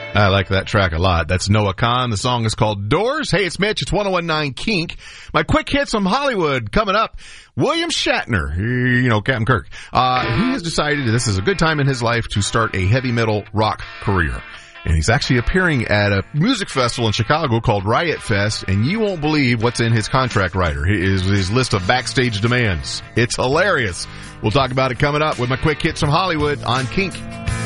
I like that track a lot. That's Noah Kahan. The song is called Doors. Hey, it's Mitch. It's 101.9 Kink. My quick hits from Hollywood coming up. William Shatner, Captain Kirk. He has decided this is a good time in his life to start a heavy metal rock career. And he's actually appearing at a music festival in Chicago called Riot Fest, and you won't believe what's in his contract writer, his list of backstage demands. It's hilarious. We'll talk about it coming up with my quick hits from Hollywood on Kink.